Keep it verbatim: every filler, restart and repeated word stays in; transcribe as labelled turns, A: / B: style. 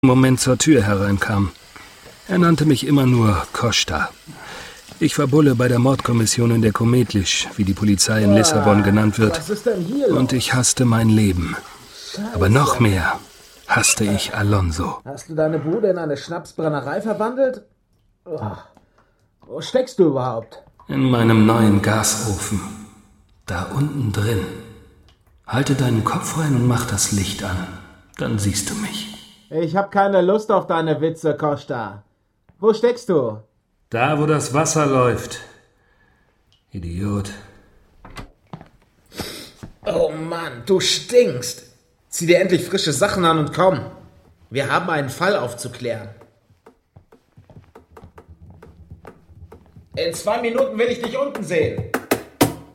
A: Moment zur Tür hereinkam. Er nannte mich immer nur Costa. Ich war Bulle bei der Mordkommission in der Kometlisch, wie die Polizei in Lissabon genannt wird.
B: Was ist denn hier los?
A: Und ich hasste mein Leben.
B: Scheiße.
A: Aber noch mehr hasste ich Alonso.
B: Hast du deine Bude in eine Schnapsbrennerei verwandelt? Oh. Wo steckst du überhaupt?
A: In meinem neuen Gasofen. Da unten drin. Halte deinen Kopf rein und mach das Licht an. Dann siehst du mich.
B: Ich hab keine Lust auf deine Witze, Costa. Wo steckst du?
A: Da, wo das Wasser läuft. Idiot.
B: Oh Mann, du stinkst. Zieh dir endlich frische Sachen an und komm. Wir haben einen Fall aufzuklären. In zwei Minuten will ich dich unten sehen.